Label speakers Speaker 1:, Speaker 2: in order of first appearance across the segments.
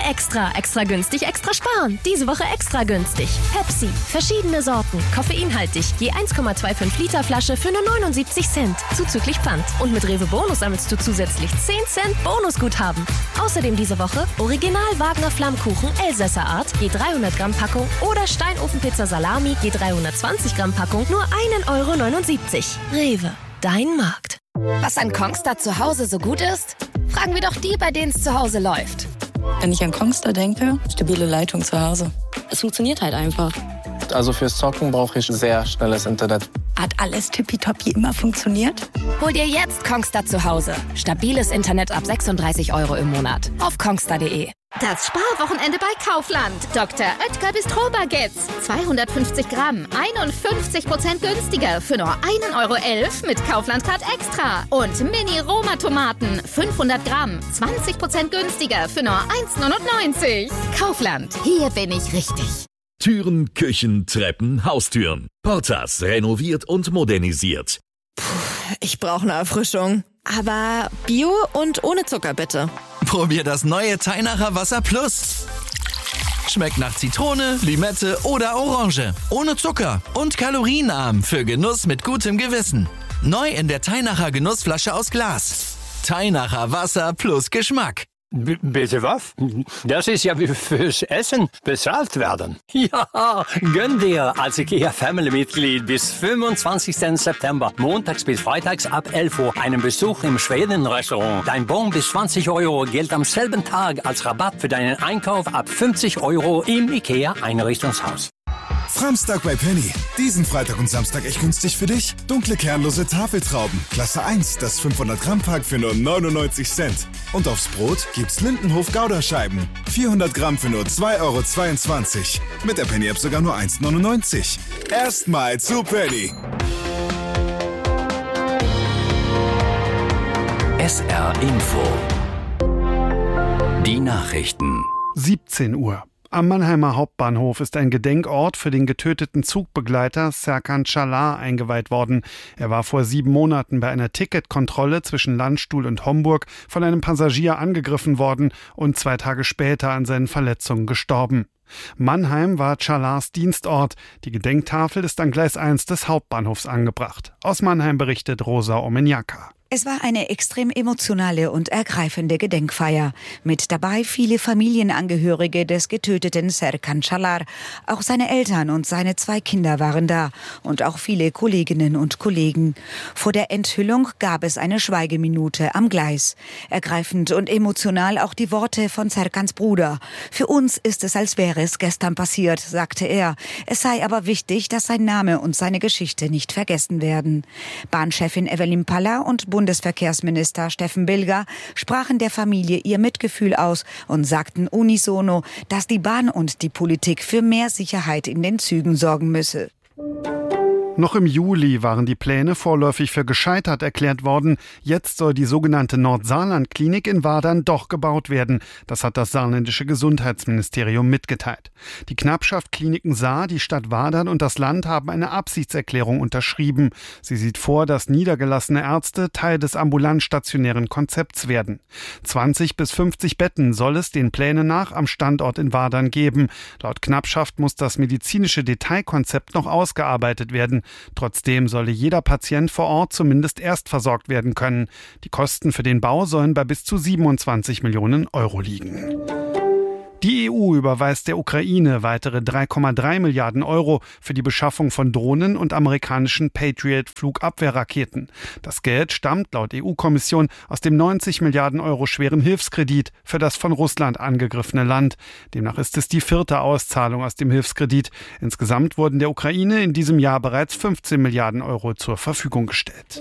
Speaker 1: Extra. Extra günstig, extra sparen. Diese Woche extra günstig. Pepsi. Verschiedene Sorten. Koffeinhaltig. Je 1,25 Liter Flasche für nur 79 Cent. Zuzüglich Pfand. Und mit Rewe Bonus sammelst du zusätzlich 10 Cent Bonusguthaben. Außerdem diese Woche Original Wagner Flammkuchen Elsässer Art. Je 300 Gramm Packung. Oder Steinofenpizza Salami. Je 320 Gramm Packung. Nur 1,79 €. Rewe. Dein Markt.
Speaker 2: Was an Kongstar zu Hause so gut ist? Fragen wir doch die, bei denen es zu Hause läuft.
Speaker 3: Wenn ich an Kongstar denke, stabile Leitung zu Hause. Es funktioniert halt einfach.
Speaker 4: Also fürs Zocken brauche ich sehr schnelles Internet.
Speaker 3: Hat alles tippitoppi immer funktioniert?
Speaker 2: Hol dir jetzt Kongstar zu Hause. Stabiles Internet ab 36 € im Monat. Auf kongstar.de.
Speaker 5: Das Sparwochenende bei Kaufland. Dr. Oetker Bistro-Baguettes. 250 Gramm, 51% günstiger für nur 1,11 € mit Kaufland-Card Extra. Und Mini-Roma-Tomaten, 500 Gramm, 20% günstiger für nur 1,99 €. Kaufland, hier bin ich richtig.
Speaker 6: Türen, Küchen, Treppen, Haustüren. Portas renoviert und modernisiert.
Speaker 7: Ich brauche eine Erfrischung. Aber Bio und ohne Zucker, bitte.
Speaker 8: Probier das neue Teinacher Wasser Plus. Schmeckt nach Zitrone, Limette oder Orange. Ohne Zucker und kalorienarm für Genuss mit gutem Gewissen. Neu in der Teinacher Genussflasche aus Glas. Teinacher Wasser plus Geschmack.
Speaker 9: Bitte was? Das ist ja wie fürs Essen bezahlt werden. Ja, gönn dir als IKEA-Family-Mitglied bis 25. September, montags bis freitags ab 11 Uhr, einen Besuch im Schweden-Restaurant. Dein Bon bis 20 € gilt am selben Tag als Rabatt für deinen Einkauf ab 50 € im IKEA-Einrichtungshaus.
Speaker 10: Framstag bei Penny. Diesen Freitag und Samstag echt günstig für dich. Dunkle kernlose Tafeltrauben. Klasse 1, das 500 Gramm Pack für nur 99 Cent. Und aufs Brot gibt's Lindenhof Gouda-Scheiben. 400 Gramm für nur 2,22 €. Mit der Penny-App sogar nur 1,99 €. Erstmal zu Penny.
Speaker 11: SR Info. Die Nachrichten.
Speaker 12: 17 Uhr. Am Mannheimer Hauptbahnhof ist ein Gedenkort für den getöteten Zugbegleiter Serkan Çalar eingeweiht worden. Er war vor 7 Monaten bei einer Ticketkontrolle zwischen Landstuhl und Homburg von einem Passagier angegriffen worden und 2 Tage später an seinen Verletzungen gestorben. Mannheim war Çalars Dienstort. Die Gedenktafel ist an Gleis 1 des Hauptbahnhofs angebracht. Aus Mannheim berichtet Rosa Omeniaka.
Speaker 13: Es war eine extrem emotionale und ergreifende Gedenkfeier. Mit dabei viele Familienangehörige des getöteten Serkan Çalar. Auch seine Eltern und seine 2 Kinder waren da. Und auch viele Kolleginnen und Kollegen. Vor der Enthüllung gab es eine Schweigeminute am Gleis. Ergreifend und emotional auch die Worte von Serkans Bruder. Für uns ist es, als wäre es gestern passiert, sagte er. Es sei aber wichtig, dass sein Name und seine Geschichte nicht vergessen werden. Bahnchefin Evelyn Palla und Bundesverkehrsminister Steffen Bilger sprachen der Familie ihr Mitgefühl aus und sagten unisono, dass die Bahn und die Politik für mehr Sicherheit in den Zügen sorgen müsse.
Speaker 12: Noch im Juli waren die Pläne vorläufig für gescheitert erklärt worden. Jetzt soll die sogenannte Nordsaarland-Klinik in Wadern doch gebaut werden. Das hat das saarländische Gesundheitsministerium mitgeteilt. Die Knappschaft Kliniken Saar, die Stadt Wadern und das Land haben eine Absichtserklärung unterschrieben. Sie sieht vor, dass niedergelassene Ärzte Teil des ambulant-stationären Konzepts werden. 20 bis 50 Betten soll es den Plänen nach am Standort in Wadern geben. Laut Knappschaft muss das medizinische Detailkonzept noch ausgearbeitet werden. Trotzdem solle jeder Patient vor Ort zumindest erst versorgt werden können. Die Kosten für den Bau sollen bei bis zu 27 Millionen € liegen. Die EU überweist der Ukraine weitere 3,3 Milliarden € für die Beschaffung von Drohnen und amerikanischen Patriot-Flugabwehrraketen. Das Geld stammt laut EU-Kommission aus dem 90 Milliarden € schweren Hilfskredit für das von Russland angegriffene Land. Demnach ist es die 4. Auszahlung aus dem Hilfskredit. Insgesamt wurden der Ukraine in diesem Jahr bereits 15 Milliarden € zur Verfügung gestellt.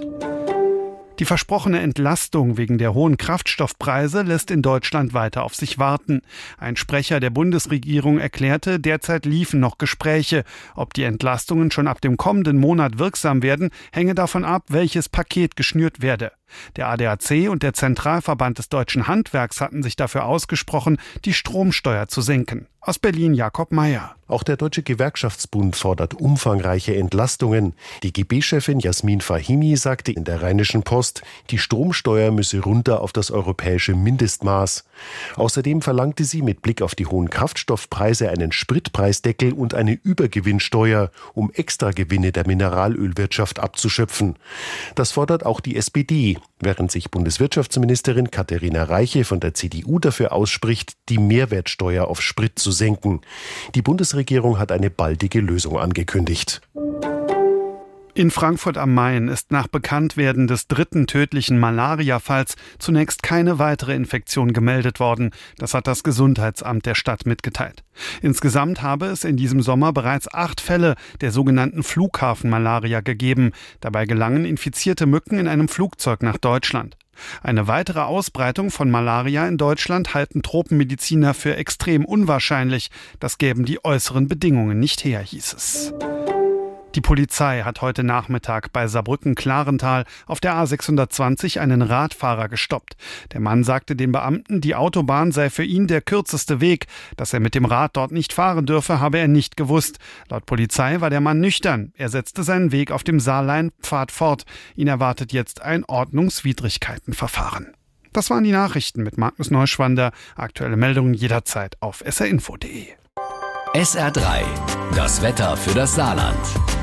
Speaker 12: Die versprochene Entlastung wegen der hohen Kraftstoffpreise lässt in Deutschland weiter auf sich warten. Ein Sprecher der Bundesregierung erklärte, derzeit liefen noch Gespräche. Ob die Entlastungen schon ab dem kommenden Monat wirksam werden, hänge davon ab, welches Paket geschnürt werde. Der ADAC und der Zentralverband des deutschen Handwerks hatten sich dafür ausgesprochen, die Stromsteuer zu senken. Aus Berlin Jakob Mayer.
Speaker 14: Auch der Deutsche Gewerkschaftsbund fordert umfangreiche Entlastungen. Die DGB-Chefin Jasmin Fahimi sagte in der Rheinischen Post, die Stromsteuer müsse runter auf das europäische Mindestmaß. Außerdem verlangte sie mit Blick auf die hohen Kraftstoffpreise einen Spritpreisdeckel und eine Übergewinnsteuer, um Extragewinne der Mineralölwirtschaft abzuschöpfen. Das fordert auch die SPD, während sich Bundeswirtschaftsministerin Katharina Reiche von der CDU dafür ausspricht, die Mehrwertsteuer auf Sprit zu senken. Die Bundesregierung hat eine baldige Lösung angekündigt.
Speaker 12: In Frankfurt am Main ist nach Bekanntwerden des 3. tödlichen Malaria-Falls zunächst keine weitere Infektion gemeldet worden. Das hat das Gesundheitsamt der Stadt mitgeteilt. Insgesamt habe es in diesem Sommer bereits 8 Fälle der sogenannten Flughafenmalaria gegeben. Dabei gelangen infizierte Mücken in einem Flugzeug nach Deutschland. Eine weitere Ausbreitung von Malaria in Deutschland halten Tropenmediziner für extrem unwahrscheinlich. Das gäben die äußeren Bedingungen nicht her, hieß es. Die Polizei hat heute Nachmittag bei Saarbrücken-Klarental auf der A620 einen Radfahrer gestoppt. Der Mann sagte den Beamten, die Autobahn sei für ihn der kürzeste Weg. Dass er mit dem Rad dort nicht fahren dürfe, habe er nicht gewusst. Laut Polizei war der Mann nüchtern. Er setzte seinen Weg auf dem Saarleinpfad fort. Ihn erwartet jetzt ein Ordnungswidrigkeitenverfahren. Das waren die Nachrichten mit Magnus Neuschwander. Aktuelle Meldungen jederzeit auf srinfo.de.
Speaker 11: SR3, das Wetter für das Saarland.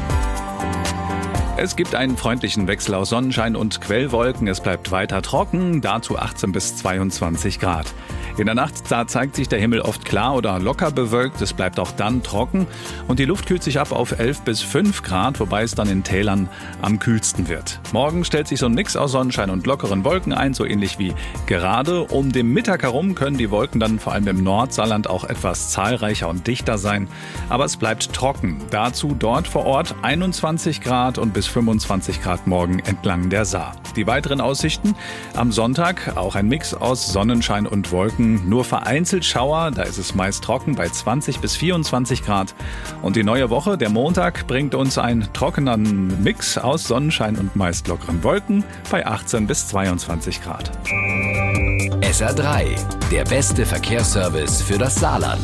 Speaker 15: Es gibt einen freundlichen Wechsel aus Sonnenschein und Quellwolken. Es bleibt weiter trocken, dazu 18 bis 22 Grad. In der Nacht, da zeigt sich der Himmel oft klar oder locker bewölkt. Es bleibt auch dann trocken und die Luft kühlt sich ab auf 11 bis 5 Grad, wobei es dann in Tälern am kühlsten wird. Morgen stellt sich so ein Mix aus Sonnenschein und lockeren Wolken ein, so ähnlich wie gerade. Um den Mittag herum können die Wolken dann vor allem im Nordsaarland auch etwas zahlreicher und dichter sein. Aber es bleibt trocken. Dazu dort vor Ort 21 Grad und bis 25 Grad morgen entlang der Saar. Die weiteren Aussichten: am Sonntag auch ein Mix aus Sonnenschein und Wolken. Nur vereinzelt Schauer, da ist es meist trocken bei 20 bis 24 Grad. Und die neue Woche, der Montag, bringt uns einen trockenen Mix aus Sonnenschein und meist lockeren Wolken bei 18 bis 22 Grad.
Speaker 11: SR3, der beste Verkehrsservice für das Saarland.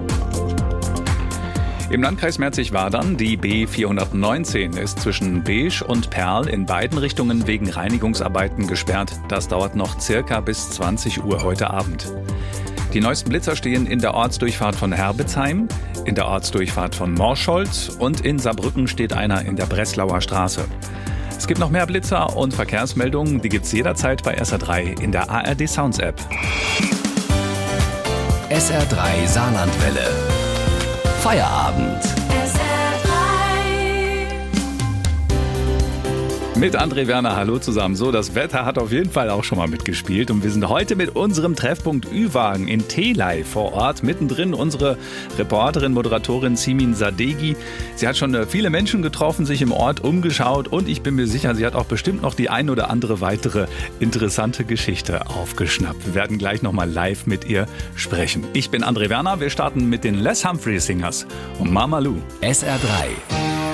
Speaker 15: Im Landkreis Merzig-Wadern, die B419 ist zwischen Beesch und Perl in beiden Richtungen wegen Reinigungsarbeiten gesperrt. Das dauert noch circa bis 20 Uhr heute Abend. Die neuesten Blitzer stehen in der Ortsdurchfahrt von Herbetsheim, in der Ortsdurchfahrt von Morscholz und in Saarbrücken steht einer in der Breslauer Straße. Es gibt noch mehr Blitzer und Verkehrsmeldungen, die gibt's jederzeit bei SR3 in der ARD Sounds App.
Speaker 11: SR3 Saarlandwelle. Feierabend.
Speaker 15: Mit André Werner, hallo zusammen. So, das Wetter hat auf jeden Fall auch schon mal mitgespielt und wir sind heute mit unserem Treffpunkt Ü-Wagen in Telei vor Ort. Mittendrin unsere Reporterin, Moderatorin Simin Sadeghi. Sie hat schon viele Menschen getroffen, sich im Ort umgeschaut und ich bin mir sicher, sie hat auch bestimmt noch die ein oder andere weitere interessante Geschichte aufgeschnappt. Wir werden gleich nochmal live mit ihr sprechen. Ich bin André Werner, wir starten mit den Les Humphrey Singers und Mama Lou.
Speaker 11: SR3.